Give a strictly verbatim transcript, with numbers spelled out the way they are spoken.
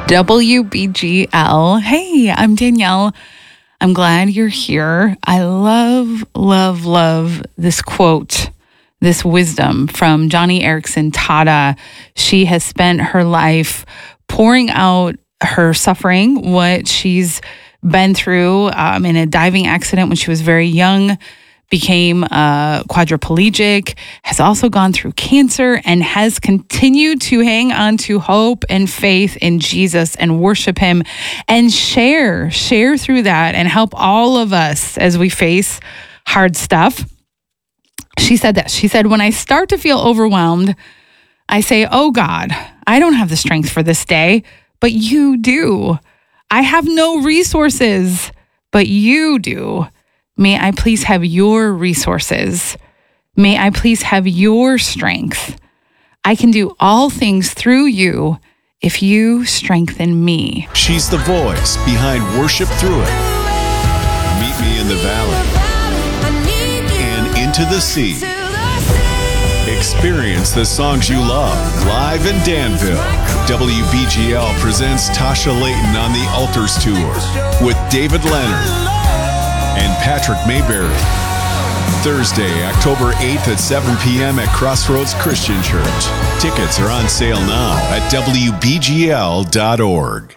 W B G L. Hey, I'm Danielle. I'm glad you're here. I love, love, love this quote, this wisdom from Joni Eareckson Tada. She has spent her life pouring out her suffering, what she's been through um, in a diving accident when she was very young, became uh, quadriplegic, has also gone through cancer, and has continued to hang on to hope and faith in Jesus and worship him and share, share through that and help all of us as we face hard stuff. She said that. She said, when I start to feel overwhelmed, I say, oh God, I don't have the strength for this day, but you do. I have no resources, but you do. May I please have your resources. May I please have your strength. I can do all things through you if you strengthen me. She's the voice behind Worship Through It, Meet Me in the Valley, and Into the Sea. Experience the songs you love live in Danville. W B G L presents Tasha Layton on the Altars Tour with David Leonard and Patrick Mayberry. Thursday, October eighth at seven p.m. at Crossroads Christian Church. Tickets are on sale now at W B G L dot org.